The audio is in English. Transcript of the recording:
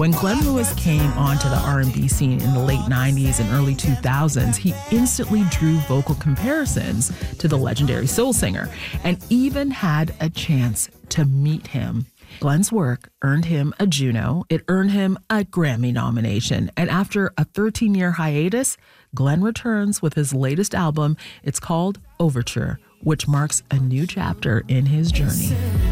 When Glenn Lewis came onto the R&B scene in the late 90s and early 2000s, he instantly drew vocal comparisons to the legendary soul singer and even had a chance to meet him. Glenn's work earned him a Juno. It earned him a Grammy nomination. And after a 13-year hiatus, Glenn returns with his latest album. It's called Overture, which marks a new chapter in his journey.